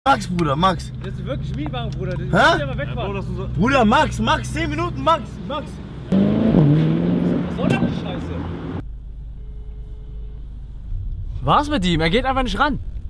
Max, Bruder, Max. Das ist wirklich Mietwagen, Bruder. Das Hä? ja mal wegfahren. Bruder, Max, 10 Minuten, Max. Was soll das Scheiße? Was mit ihm? Er geht einfach nicht ran.